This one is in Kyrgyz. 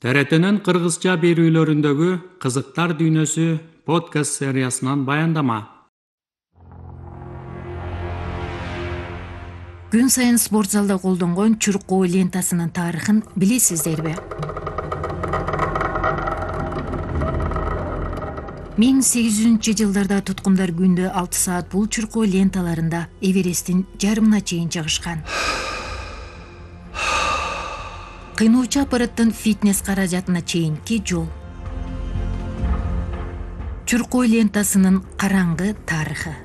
ТРТнын кыргызча берүүлөрүндөгү кызыктар дүйнөсү подкаст сериясынан баяндама. Күн сайын спорт залда колдонгон чуркоо лентасынын тарыхын билесиздерби? 1800-жылдарда туткундар күндө 6 саат бул чуркоо ленталарында Эвересттин жарымына чейин чыгышкан. Кыйноочу аппараттын фитнес каражатына чейинки жол. Чуркоо лентасынын караңгы тарыхы.